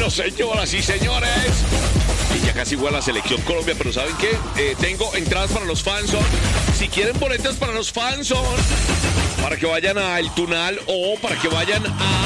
Bueno, señoras y señores, y ya casi igual la selección Colombia, pero ¿saben qué? Tengo entradas para los fans. Si quieren boletas para los fans, para que vayan a El Tunal o para que vayan a